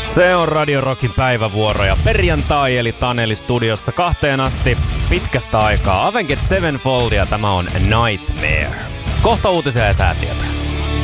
Se on Radio Rockin päivävuoro ja perjantai eli Taneli studiossa 2 asti pitkästä aikaa. Avenged Sevenfold ja tämä on Nightmare. Kohta uutisia ja säätietoja.